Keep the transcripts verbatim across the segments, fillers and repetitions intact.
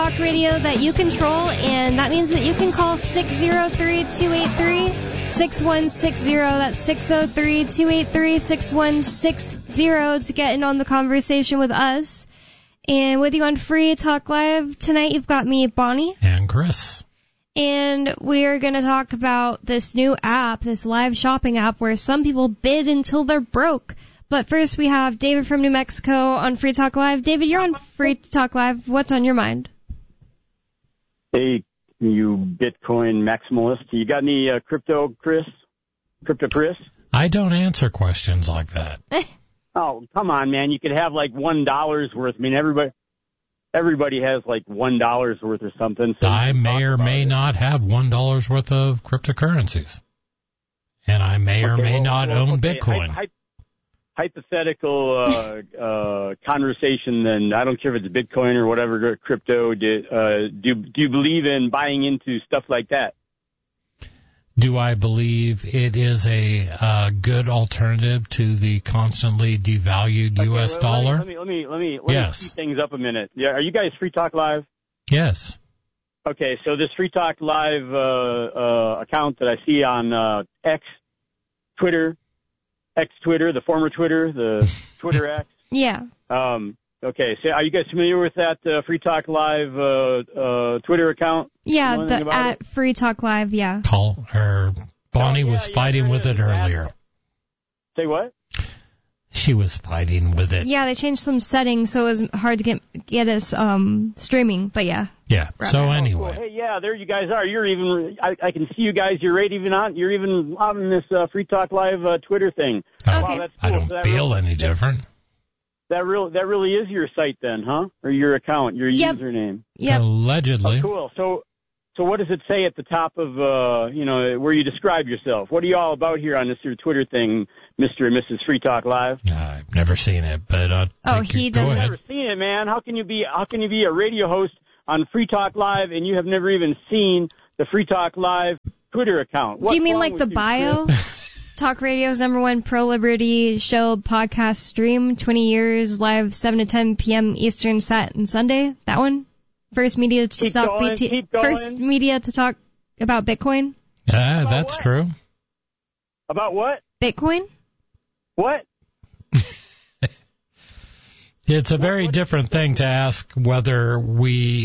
talk radio that you control, and that means that you can call six oh three, two eight three, six one six zero. That's six oh three, two eight three, six one six zero to get in on the conversation with us. And with you on Free Talk Live tonight, you've got me, Bonnie. And Chris. And we're going to talk about this new app, this live shopping app, where some people bid until they're broke. But first, we have David from New Mexico on Free Talk Live. David, you're on Free Talk Live. What's on your mind? Hey, you Bitcoin maximalist. You got any uh, crypto, Chris? Crypto, Chris? I don't answer questions like that. Oh, come on, man. You could have like one dollar's worth. I mean, everybody everybody has like one dollar's worth or something. So I may or may it. not have one dollar's worth of cryptocurrencies. And I may or okay, may well, not well, own okay. Bitcoin. Hy- hy- hypothetical uh, uh, conversation, then I don't care if it's Bitcoin or whatever crypto. Do, uh, do, do you believe in buying into stuff like that? Do I believe it is a uh, good alternative to the constantly devalued okay, U S well, dollar? Let me let me let me let yes. me speed things up a minute. Yeah, are you guys Free Talk Live? Yes. Okay, so this Free Talk Live uh, uh, account that I see on uh, X, Twitter, X Twitter, the former Twitter, the Twitter X. Yeah. Um. Okay, so are you guys familiar with that uh, Free Talk Live uh, uh, Twitter account? Yeah, the at it? Free Talk Live, yeah. Call her. Bonnie oh, yeah, was yeah, fighting yeah, with it earlier. Say what? She was fighting with it. Yeah, they changed some settings, so it was hard to get get us um, streaming, but yeah. Yeah, so oh, anyway. Cool. Hey, yeah, there you guys are. You're even, I, I can see you guys, you're right even on, you're even on this uh, Free Talk Live uh, Twitter thing. Oh, okay. Wow, that's I cool. don't so feel really, any different. That real that really is your site then, huh? Or your account, your yep. username. Yep. Allegedly. Oh, cool. So so what does it say at the top of uh, you know, where you describe yourself? What are you all about here on this your Twitter thing, Mister and Missus Free Talk Live? I've never seen it, but uh Oh, he go doesn't ahead. I've never seen it, man. How can you be how can you be a radio host on Free Talk Live and you have never even seen the Free Talk Live Twitter account? What's Do you mean wrong like with the you, bio? Chris? Talk Radio's number one pro-liberty show podcast stream, twenty years, live seven to ten p.m. Eastern, Sat and Sunday. That one? First media to Keep talk going, B T- keep going. First media to talk about Bitcoin. Ah, About that's what? true. About what? Bitcoin? What? It's a very different thing to ask whether we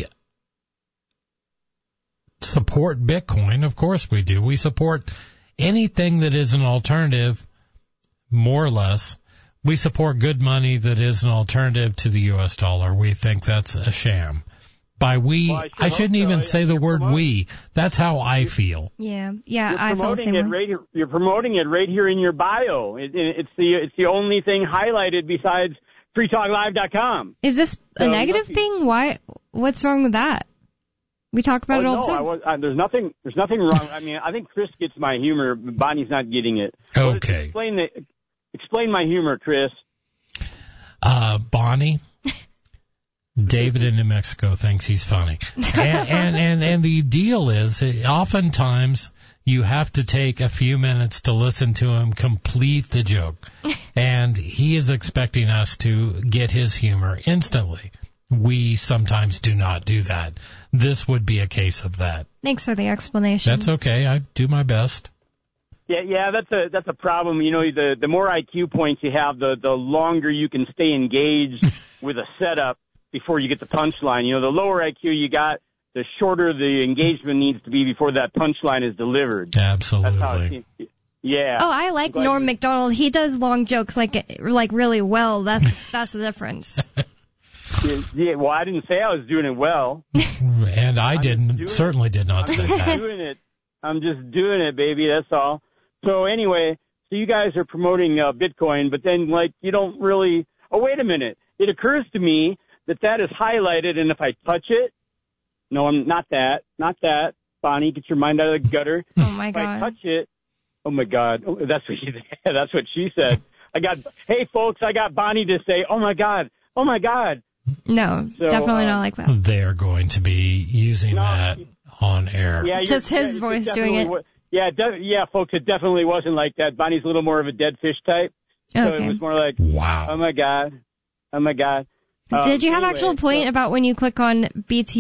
support Bitcoin. Of course we do. We support anything that is an alternative, more or less. We support good money that is an alternative to the U S dollar. We think that's a sham. By we, Well, I, should I shouldn't so. even say the You're word promoting, we. That's how I feel. Yeah, yeah, You're I feel the promoting same it way. right here. You're promoting it right here in your bio. It, it, it's the it's the only thing highlighted besides free talk live dot com. Is this a So negative nothing- thing? Why? What's wrong with that? We talk about oh, it all no, the time. I was, I, there's nothing. There's nothing wrong. I mean, I think Chris gets my humor. Bonnie's not getting it. Okay. Explain the, explain my humor, Chris. Uh, Bonnie, David in New Mexico thinks he's funny. And, and, and, and the deal is, oftentimes you have to take a few minutes to listen to him complete the joke. And he is expecting us to get his humor instantly. We sometimes do not do that. This would be a case of that. Thanks for the explanation. That's okay. I do my best. Yeah, yeah, that's a that's a problem. You know, the the more I Q points you have, the the longer you can stay engaged with a setup before you get the punchline. You know, the lower I Q you got, the shorter the engagement needs to be before that punchline is delivered. Absolutely. That's how it seems. Yeah. Oh, I like Norm Macdonald. He does long jokes like like really well. That's that's the difference. Yeah, well, I didn't say I was doing it well. And I I'm didn't, certainly did not I'm say just that. doing it. I'm just doing it, baby. That's all. So anyway, so you guys are promoting uh, Bitcoin, but then like you don't really. Oh, wait a minute. It occurs to me that that is highlighted, and if I touch it, no, I'm not that, not that. Bonnie, get your mind out of the gutter. Oh my if God. I touch it, oh my God, oh, that's what she. That's what she said. I got. Hey, folks, I got Bonnie to say, oh my God, oh my God. No, So, definitely um, not like that. They're going to be using No, that on air. Yeah, Just you're- his yeah, voice definitely doing it. wa- Yeah, de- yeah, folks, it definitely wasn't like that. Bonnie's a little more of a dead fish type, so Okay. it was more like, Wow. oh my God, oh my God. Um, Did you have anyway, actual point so- about when you click on B T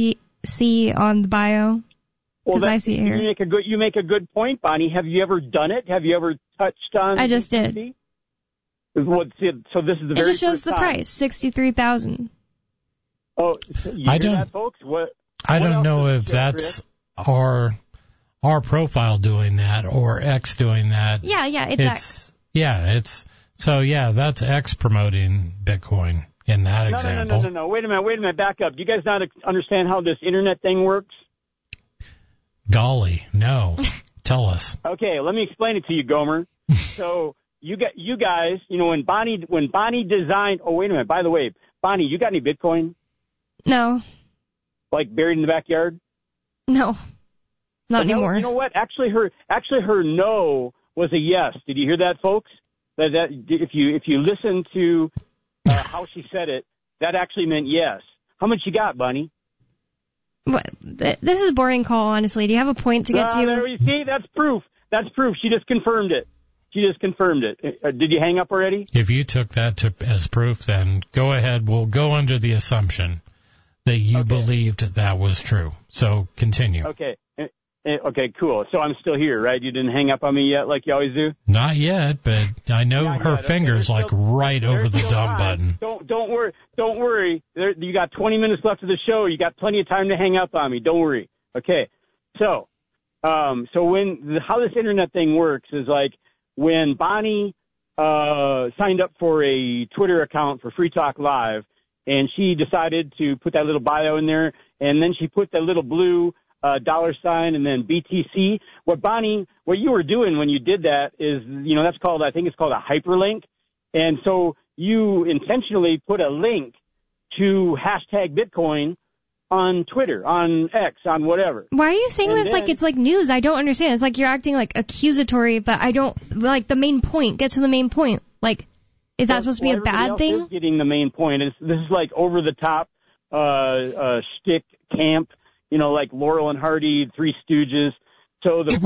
see on the bio. Because well, I see it here. You make a good, you make a good point, Bonnie. Have you ever done it? Have you ever touched on? I just did. What, so this is the it very just shows first the time. price, sixty-three thousand. Oh, so you I hear don't. that, folks? What? I what don't else know does it if show, that's Chris? our our profile doing that or X doing that. Yeah, yeah, it's, it's X. Yeah, it's so yeah, that's X promoting Bitcoin in that No, example. no, no, no, no, no. Wait a minute, wait a minute. Back up. Do you guys not understand how this internet thing works? Golly, no. Tell us. Okay, let me explain it to you, Gomer. So you got you guys, you know, when Bonnie when Bonnie designed. Oh, wait a minute. By the way, Bonnie, you got any Bitcoin? No, Like buried in the backyard? no, not No, anymore. You know what? Actually, her actually her no was a yes. Did you hear that, folks? That that if you if you listen to uh, how she said it, that actually meant yes. How much you got, Bunny? What? th- This is a boring call, honestly. Do you have a point to get Ah, to? there you see, that's proof. That's proof. She just confirmed it. She just confirmed it. Uh, did you hang up already? If you took that to, as proof, then go ahead. We'll go under the assumption that you Okay. believed that was true. So continue. Okay. Uh, uh, Okay, cool. So I'm still here, right? You didn't hang up on me yet like you always do? Not yet, but I know Not her yet. Okay, fingers there's like still- right over There's the still dumb time. button. Don't don't worry. Don't worry. There, you got twenty minutes left of the show. You got plenty of time to hang up on me. Don't worry. Okay. So, um, so when the, how this internet thing works is like when Bonnie uh, signed up for a Twitter account for Free Talk Live, and she decided to put that little bio in there, and then she put that little blue uh, dollar sign and then B T C. What Bonnie, what you were doing when you did that is, you know, that's called, I think it's called a hyperlink. And so you intentionally put a link to hashtag Bitcoin on Twitter, on X, on whatever. Why are you saying And this like then- it's like news? I don't understand. It's like you're acting like accusatory, but I don't like the main point. Get to the main point. Like, is that Well, supposed to be well, a everybody bad else thing? is getting the main point. It's, this is like over the top, uh, uh, shtick camp, you know, like Laurel and Hardy, Three Stooges. So the